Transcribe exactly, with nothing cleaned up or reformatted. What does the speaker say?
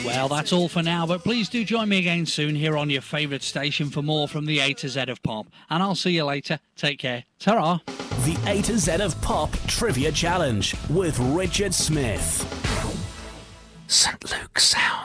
Well, that's all for now, but please do join me again soon here on your favourite station for more from the A to Z of Pop. And I'll see you later. Take care. Ta-ra. The A to Z of Pop Trivia Challenge with Richard Smith. Saint Luke Sound.